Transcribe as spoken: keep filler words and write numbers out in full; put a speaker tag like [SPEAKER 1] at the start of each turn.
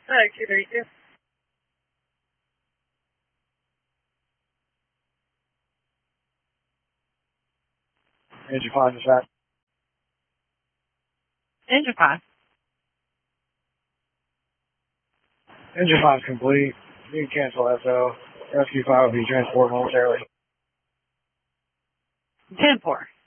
[SPEAKER 1] Uh, two thirty-two.
[SPEAKER 2] Engine five is that.
[SPEAKER 1] Engine five.
[SPEAKER 2] Engine five is complete. You can cancel S O. Rescue five will be transported momentarily.
[SPEAKER 1] ten four.